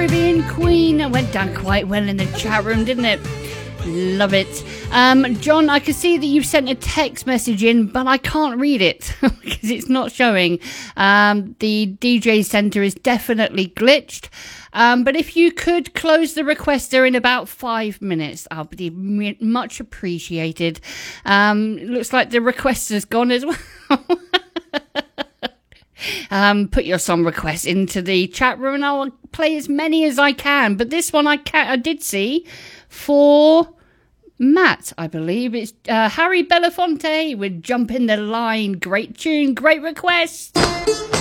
Caribbean Queen. It went down quite well in the chat room, didn't it? Love it. John, I can see that you've sent a text message in, but I can't read it because it's not showing. The DJ center is definitely glitched. But if you could close the requester in about 5 minutes, I'll be much appreciated. Looks like the requester's gone as well. Put your song requests into the chat room and I'll play as many as I can. But this one I did see for Matt, I believe. It's Harry Belafonte with Jump in the Line. Great tune, great request.